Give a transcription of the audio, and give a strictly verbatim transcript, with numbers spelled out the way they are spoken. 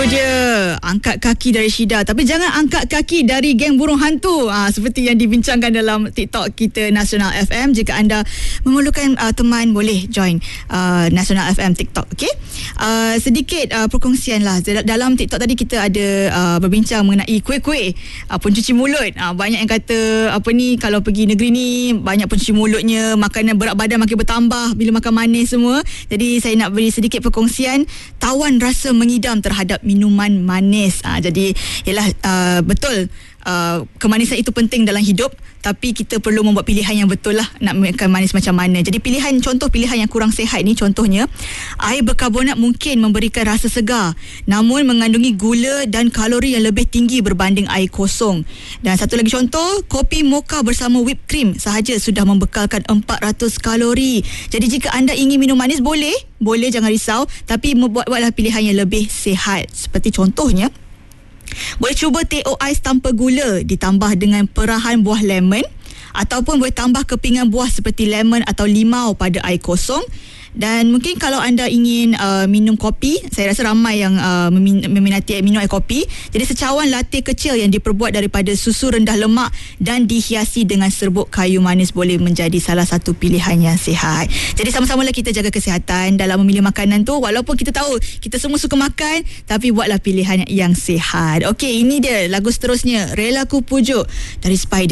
dia, angkat kaki dari Syida. Tapi jangan angkat kaki dari geng burung hantu. Ha, seperti yang dibincangkan dalam TikTok kita Nasional F M. Jika anda memerlukan uh, teman, boleh join uh, Nasional F M TikTok. Okay? Uh, sedikit uh, perkongsian lah. Dalam TikTok tadi kita ada uh, berbincang mengenai kuih-kuih uh, pencuci mulut. Uh, banyak yang kata apa ni, kalau pergi negeri ni banyak pencuci mulutnya, makanan berat badan makin bertambah bila makan manis semua. Jadi saya nak beri sedikit perkongsian tawan rasa mengidam terhadap minuman manis. Uh, jadi ialah uh, betul uh, kemanisan itu penting dalam hidup, tapi kita perlu membuat pilihan yang betul lah nak makan manis macam mana. Jadi pilihan, contoh pilihan yang kurang sihat ni, contohnya air berkarbonat mungkin memberikan rasa segar, namun mengandungi gula dan kalori yang lebih tinggi berbanding air kosong. Dan satu lagi contoh, kopi mocha bersama whipped cream sahaja sudah membekalkan empat ratus kalori. Jadi jika anda ingin minum manis, boleh, boleh, jangan risau, tapi buat-buatlah pilihan yang lebih sihat. Seperti contohnya, boleh cuba teh o ais tanpa gula ditambah dengan perahan buah lemon, ataupun boleh tambah kepingan buah seperti lemon atau limau pada air kosong. Dan mungkin kalau anda ingin uh, minum kopi, saya rasa ramai yang uh, meminati minum air kopi. Jadi secawan latte kecil yang diperbuat daripada susu rendah lemak dan dihiasi dengan serbuk kayu manis boleh menjadi salah satu pilihan yang sihat. Jadi sama-samalah kita jaga kesihatan dalam memilih makanan tu. Walaupun kita tahu kita semua suka makan, tapi buatlah pilihan yang sihat. Okey, ini dia lagu seterusnya, Rela Ku Pujuk dari Spider.